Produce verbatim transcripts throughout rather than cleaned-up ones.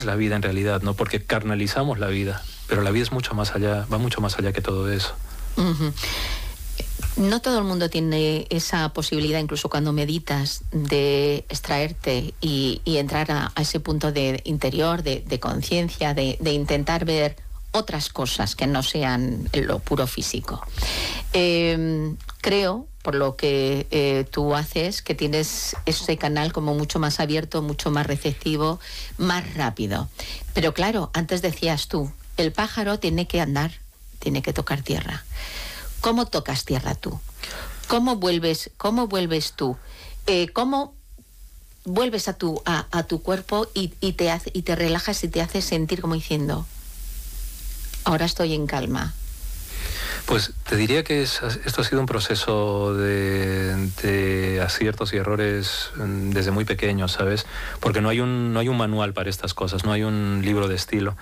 la vida en realidad, ¿no? Porque carnalizamos la vida, pero la vida es mucho más allá, va mucho más allá que todo eso. Uh-huh. No todo el mundo tiene esa posibilidad, incluso cuando meditas, de extraerte y, y entrar a, a ese punto de interior, de, de conciencia, de, de intentar ver otras cosas que no sean lo puro físico. Eh, creo, por lo que eh, tú haces, que tienes ese canal como mucho más abierto, mucho más receptivo, más rápido. Pero claro, antes decías tú, el pájaro tiene que andar, tiene que tocar tierra. ¿Cómo tocas tierra tú? ¿Cómo vuelves, cómo vuelves tú? Eh, ¿Cómo vuelves a tu, a, a tu cuerpo y, y, te hace, y te relajas y te haces sentir como diciendo, ahora estoy en calma? Pues te diría que es, esto ha sido un proceso de, de aciertos y errores desde muy pequeño, ¿sabes? Porque no hay un, no hay un manual para estas cosas, no hay un libro de estilo.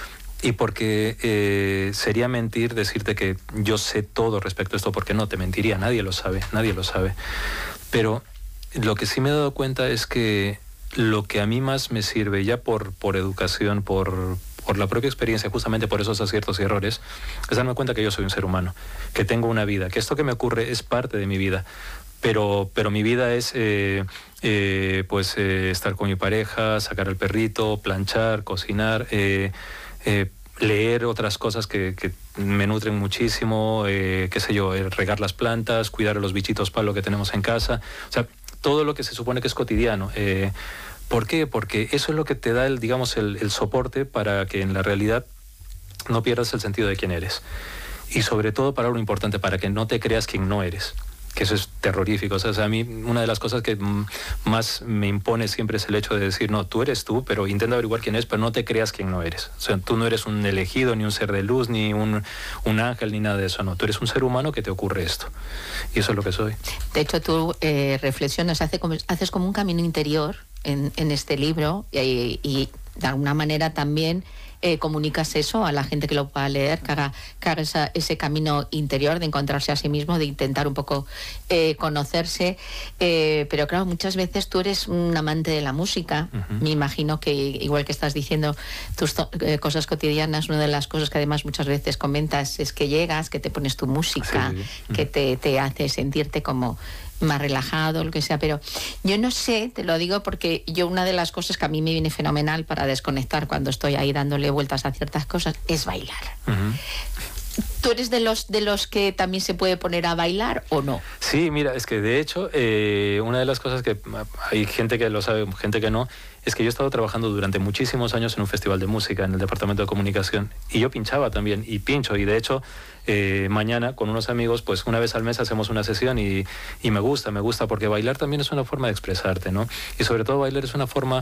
Y porque eh, sería mentir decirte que yo sé todo respecto a esto, porque no, te mentiría, nadie lo sabe, nadie lo sabe. Pero lo que sí me he dado cuenta es que lo que a mí más me sirve, ya por, por educación, por... por la propia experiencia, justamente por esos aciertos y errores, es darme cuenta que yo soy un ser humano, que tengo una vida, que esto que me ocurre es parte de mi vida, pero, pero mi vida es eh, eh, pues eh, estar con mi pareja, sacar al perrito, planchar, cocinar, eh, eh, leer otras cosas que, que me nutren muchísimo, eh, qué sé yo, eh, regar las plantas, cuidar a los bichitos palo que tenemos en casa, o sea, todo lo que se supone que es cotidiano. Eh, ¿Por qué? Porque eso es lo que te da el, digamos, el, el soporte para que en la realidad no pierdas el sentido de quién eres. Y sobre todo, para lo importante, para que no te creas quien no eres, que eso es terrorífico. O sea, a mí una de las cosas que más me impone siempre es el hecho de decir, no, tú eres tú, pero intenta averiguar quién eres, pero no te creas quien no eres. O sea, tú no eres un elegido, ni un ser de luz, ni un, un ángel, ni nada de eso, no. Tú eres un ser humano que te ocurre esto. Y eso es lo que soy. De hecho, tú eh, reflexionas, hace como, haces como un camino interior en, en este libro y, y de alguna manera también eh, comunicas eso a la gente que lo pueda leer, que haga, que haga esa, ese camino interior de encontrarse a sí mismo, de intentar un poco eh, conocerse, eh, pero claro, muchas veces tú eres un amante de la música. Uh-huh. Me imagino que igual que estás diciendo tus eh, cosas cotidianas, una de las cosas que además muchas veces comentas es que llegas, que te pones tu música, sí, sí. Uh-huh. que te, te hace sentirte como más relajado, lo que sea, pero yo no sé, te lo digo porque yo una de las cosas que a mí me viene fenomenal para desconectar cuando estoy ahí dándole vueltas a ciertas cosas es bailar. Uh-huh. ¿Tú eres de los de los que también se puede poner a bailar o no? Sí, mira, es que de hecho eh, una de las cosas que hay gente que lo sabe, gente que no, es que yo he estado trabajando durante muchísimos años en un festival de música en el departamento de comunicación y yo pinchaba también y pincho y de hecho eh, mañana con unos amigos pues una vez al mes hacemos una sesión y, y me gusta, me gusta porque bailar también es una forma de expresarte, ¿no? Y sobre todo bailar es una forma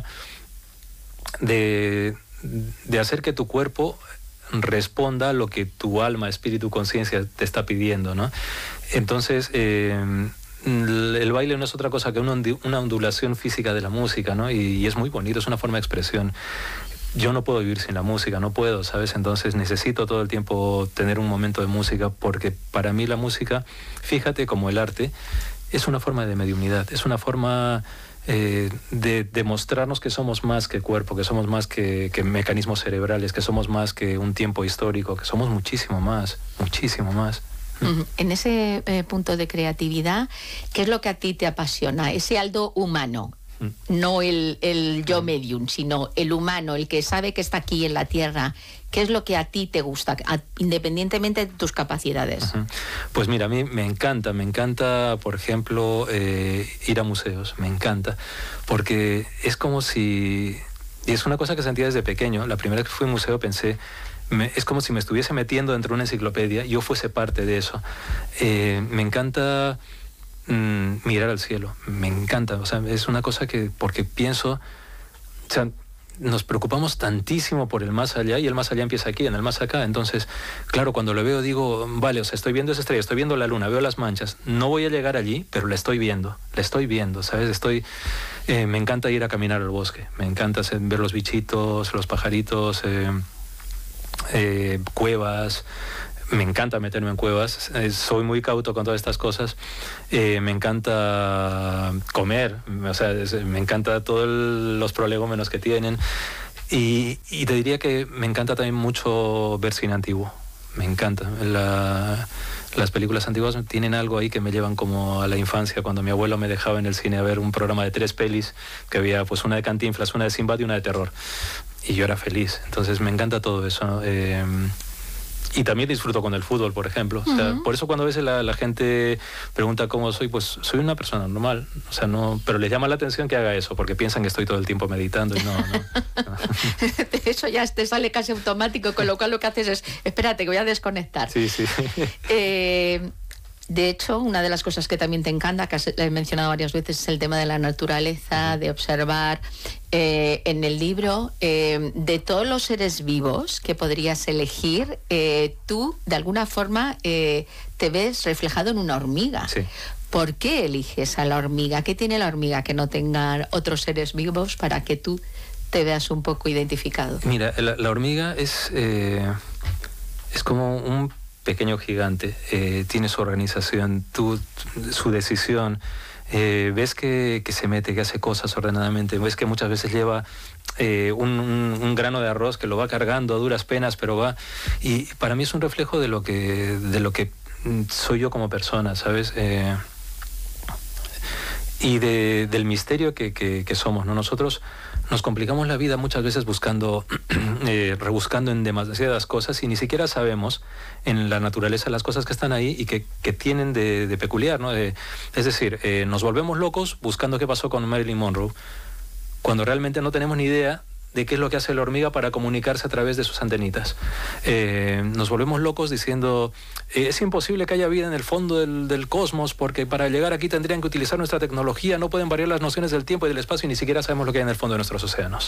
de, de hacer que tu cuerpo responda a lo que tu alma, espíritu, conciencia te está pidiendo, ¿no? Entonces eh, el baile no es otra cosa que una, una ondulación física de la música, ¿no? Y, y es muy bonito, es una forma de expresión. Yo no puedo vivir sin la música, no puedo, ¿sabes? Entonces necesito todo el tiempo tener un momento de música porque para mí la música, fíjate como el arte, es una forma de mediunidad, es una forma eh, de demostrarnos que somos más que cuerpo, que somos más que, que mecanismos cerebrales, que somos más que un tiempo histórico, que somos muchísimo más, muchísimo más. En ese eh, punto de creatividad, ¿qué es lo que a ti te apasiona? Ese Aldo humano, mm. no el, el yo medium, sino el humano, el que sabe que está aquí en la Tierra. ¿Qué es lo que a ti te gusta, a, independientemente de tus capacidades? Uh-huh. Pues mira, a mí me encanta, me encanta, por ejemplo, eh, ir a museos, me encanta, porque es como si... Y es una cosa que sentía desde pequeño. La primera vez que fui a un museo pensé... Me, es como si me estuviese metiendo dentro de una enciclopedia y yo fuese parte de eso. Eh, me encanta mm, mirar al cielo, me encanta, o sea, es una cosa que, porque pienso, o sea, nos preocupamos tantísimo por el más allá y el más allá empieza aquí, en el más acá. Entonces, claro, cuando lo veo digo, vale, o sea, estoy viendo esa estrella, estoy viendo la luna, veo las manchas, no voy a llegar allí, pero la estoy viendo, la estoy viendo, ¿sabes? Estoy, eh, me encanta ir a caminar al bosque, me encanta ver los bichitos, los pajaritos, eh, Eh, cuevas, me encanta meterme en cuevas, eh, soy muy cauto con todas estas cosas, eh, me encanta comer, o sea, es, me encanta todos los prolegómenos que tienen Y, y te diría que me encanta también mucho ver cine antiguo. Me encanta. La, las películas antiguas tienen algo ahí que me llevan como a la infancia, cuando mi abuelo me dejaba en el cine a ver un programa de tres pelis, que había pues una de Cantinflas, una de Sinbad y una de terror. Y yo era feliz. Entonces me encanta todo eso, ¿no? Eh, y también disfruto con el fútbol, por ejemplo. O sea, uh-huh. Por eso cuando a veces la, la gente pregunta cómo soy, pues soy una persona normal. O sea, no, pero les llama la atención que haga eso, porque piensan que estoy todo el tiempo meditando y no, no, no. Eso ya te sale casi automático, con lo cual lo que haces es, espérate, que voy a desconectar. Sí, sí. Eh, de hecho, una de las cosas que también te encanta, que has he mencionado varias veces, es el tema de la naturaleza, de observar. Eh, en el libro, eh, de todos los seres vivos que podrías elegir, eh, tú, de alguna forma, eh, te ves reflejado en una hormiga. Sí. ¿Por qué eliges a la hormiga? ¿Qué tiene la hormiga que no tengan otros seres vivos para que tú te veas un poco identificado? Mira, la, la hormiga es, eh, es como un pequeño gigante. Eh, tiene su organización, tú, su decisión. Eh, ves que, que se mete, que hace cosas ordenadamente, ves que muchas veces lleva eh, un, un, un grano de arroz que lo va cargando a duras penas, pero va, y para mí es un reflejo de lo que, de lo que soy yo como persona, ¿sabes? Eh, y de, del misterio que, que, que somos, ¿no? Nosotros nos complicamos la vida muchas veces buscando, eh, rebuscando en demasiadas cosas y ni siquiera sabemos en la naturaleza las cosas que están ahí y que, que tienen de, de peculiar, ¿no? Eh, es decir, eh, nos volvemos locos buscando qué pasó con Marilyn Monroe, cuando realmente no tenemos ni idea de qué es lo que hace la hormiga para comunicarse a través de sus antenitas. Eh, nos volvemos locos diciendo, eh, es imposible que haya vida en el fondo del, del cosmos, porque para llegar aquí tendrían que utilizar nuestra tecnología, no pueden variar las nociones del tiempo y del espacio y ni siquiera sabemos lo que hay en el fondo de nuestros océanos.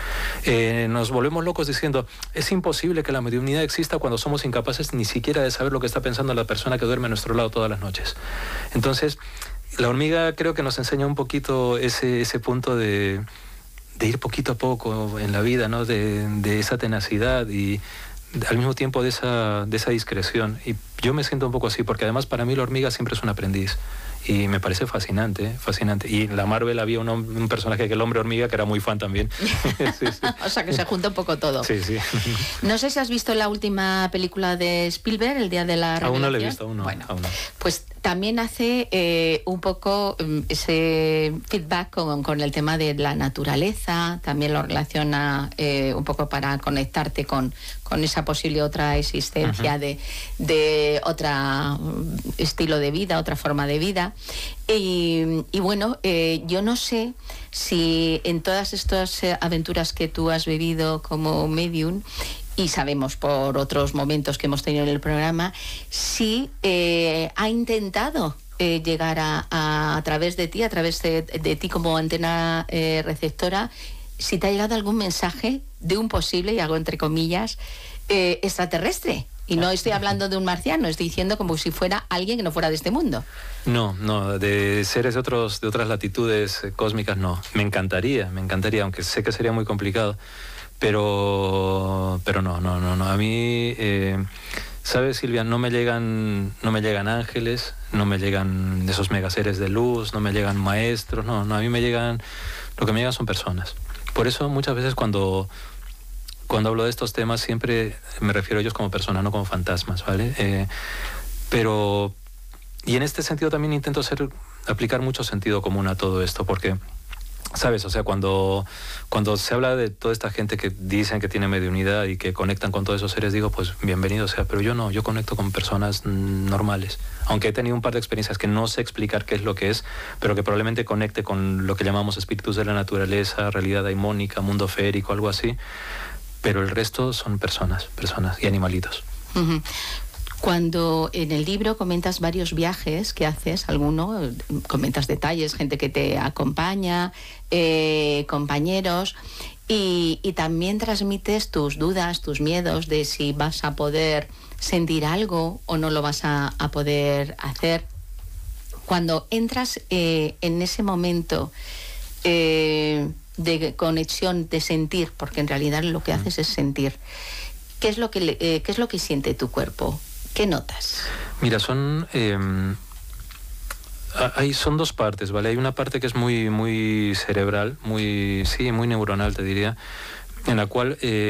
Eh, nos volvemos locos diciendo, es imposible que la mediunidad exista cuando somos incapaces ni siquiera de saber lo que está pensando la persona que duerme a nuestro lado todas las noches. Entonces, la hormiga creo que nos enseña un poquito ese, ese punto de... de ir poquito a poco en la vida, ¿no? De, de esa tenacidad y al mismo tiempo de esa, de esa discreción. Y yo me siento un poco así, porque además para mí la hormiga siempre es un aprendiz. Y me parece fascinante, ¿eh? Fascinante. Y en la Marvel había un, un personaje que el hombre hormiga, que era muy fan también. Sí, sí. O sea, que se junta un poco todo. Sí, sí. No sé si has visto la última película de Spielberg, El día de la revelación. Aún no la he visto, aún no. Bueno, aún no. Pues también hace eh, un poco um, ese feedback con, con el tema de la naturaleza, también lo relaciona eh, un poco para conectarte con, con esa posible otra existencia, uh-huh. de, de otro estilo de vida, otra forma de vida. Y, y bueno, eh, yo no sé si en todas estas aventuras que tú has vivido como medium, y sabemos por otros momentos que hemos tenido en el programa, si eh, ha intentado eh, llegar a, a, a través de ti, a través de, de ti como antena eh, receptora, si te ha llegado algún mensaje de un posible, y hago entre comillas, eh, extraterrestre. Y no estoy hablando de un marciano, estoy diciendo como si fuera alguien que no fuera de este mundo. No, no, de seres de, otros, de otras latitudes cósmicas no. Me encantaría, me encantaría, aunque sé que sería muy complicado. Pero, pero no, no, no, no. A mí, eh, ¿sabes, Silvia? No me llegan, no me llegan ángeles, no me llegan esos megaseres de luz, no me llegan maestros, no, no. A mí me llegan, lo que me llegan son personas. Por eso muchas veces cuando, cuando hablo de estos temas siempre me refiero a ellos como personas, no como fantasmas, ¿vale? Eh, pero, y en este sentido también intento hacer, aplicar mucho sentido común a todo esto, porque... ¿Sabes? O sea, cuando, cuando se habla de toda esta gente que dicen que tiene mediunidad y que conectan con todos esos seres, digo, pues bienvenido sea, pero yo no, yo conecto con personas normales. Aunque he tenido un par de experiencias que no sé explicar qué es lo que es, pero que probablemente conecte con lo que llamamos espíritus de la naturaleza, realidad daimónica, mundo feérico, algo así. Pero el resto son personas, personas y animalitos. Uh-huh. Cuando en el libro comentas varios viajes que haces, alguno, comentas detalles, gente que te acompaña, eh, compañeros, y, y también transmites tus dudas, tus miedos de si vas a poder sentir algo o no lo vas a, a poder hacer. Cuando entras eh, en ese momento eh, de conexión, de sentir, porque en realidad lo que haces es sentir, ¿qué es lo que, eh, ¿qué es lo que siente tu cuerpo? ¿Qué notas? Mira, son eh, hay, son dos partes, ¿vale? Hay una parte que es muy, muy cerebral, muy, sí, muy neuronal, te diría, en la cual... Eh,